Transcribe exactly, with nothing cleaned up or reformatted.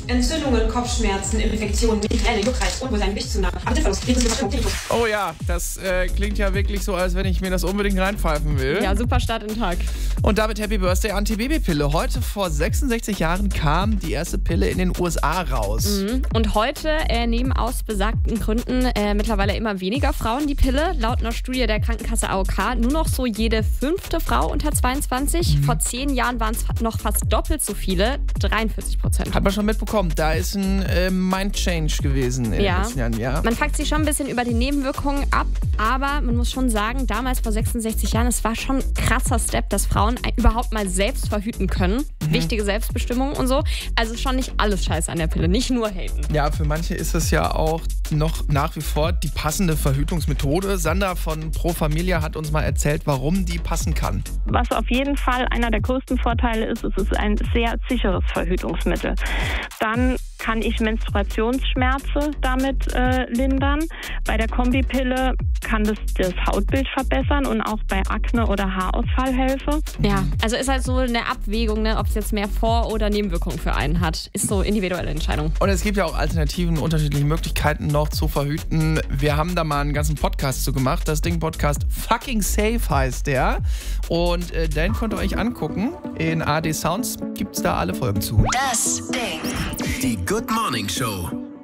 Entzündungen, Kopfschmerzen, Infektionen, Migräne, Juckreiz, Unwohlsein, Gewichtszunahme, Appetitverlust, Leberüberschwemmung, Tinnitus. Oh ja, das äh, klingt ja wirklich so, als wenn ich mir das unbedingt reinpfeifen will. Ja, super Start in den Tag. Und damit Happy Birthday Antibabypille. Heute vor sechsundsechzig Jahren kam die erste Pille in den U S A raus. Mhm. Und heute äh, nehmen aus besagten Gründen äh, mittlerweile immer weniger Frauen die Pille. Laut einer Studie der Krankenkasse A O K nur noch so jede fünfte Frau unter zweiundzwanzig. Mhm. Vor zehn Jahren waren es noch fast doppelt so viele, dreiundvierzig Prozent. Hat man schon mitbekommen, da ist ein äh, Mind-Change gewesen in ja. den letzten Jahren. Ja. Man fuckt sich schon ein bisschen über die Nebenwirkungen ab, aber man muss schon sagen, damals vor sechsundsechzig Jahren, es war schon ein krasser Step, dass Frauen überhaupt mal selbst verhüten können. Mhm. Wichtige Selbstbestimmung und so. Also schon nicht alles scheiße an der Pille, nicht nur haten. Ja, für manche ist es ja auch noch nach wie vor die passende Verhütungsmethode. Sandra von Pro Familia hat uns mal erzählt, warum die passen kann. Was auf jeden Fall einer der größten Vorteile ist, es ist ein sehr sicheres Verhütungsmittel. Dann kann ich Menstruationsschmerzen damit äh, lindern. Bei der Kombipille kann das das Hautbild verbessern und auch bei Akne oder Haarausfall helfen. Ja, also ist halt so eine Abwägung, ne, ob es jetzt mehr Vor- oder Nebenwirkungen für einen hat. Ist so individuelle Entscheidung. Und es gibt ja auch Alternativen, unterschiedliche Möglichkeiten noch zu verhüten. Wir haben da mal einen ganzen Podcast zu gemacht. Das Ding Podcast Fucking Safe heißt der. Und äh, den könnt ihr euch angucken. In A R D Sounds gibt es da alle Folgen zu. Das Ding. Die Good Morning Show.